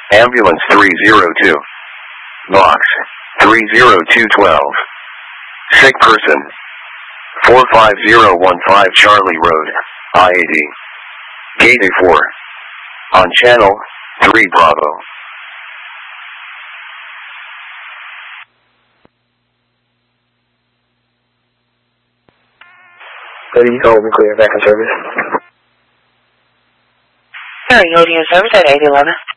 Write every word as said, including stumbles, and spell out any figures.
Ambulance three zero two. Box three zero two one two. Sick person. four five zero one five Charlie Road, I eighty. Gate A four. On channel three Bravo. Ready, you call me clear, back in service. Here, you go to your service at eight eleven.